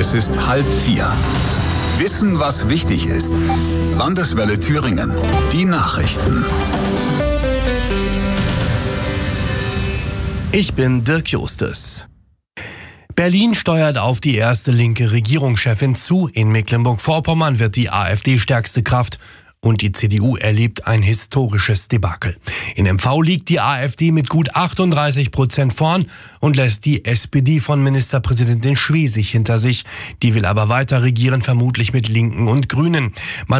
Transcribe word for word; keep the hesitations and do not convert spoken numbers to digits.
Es ist halb vier. Wissen, was wichtig ist. Landeswelle Thüringen. Die Nachrichten. Ich bin Dirk Justus. Berlin steuert auf die erste linke Regierungschefin zu. In Mecklenburg-Vorpommern wird die AfD stärkste Kraft. Und die C D U erlebt ein historisches Debakel. In M V liegt die AfD mit gut achtunddreißig Prozent vorn und lässt die S P D von Ministerpräsidentin Schwesig hinter sich. Die will aber weiter regieren, vermutlich mit Linken und Grünen. Man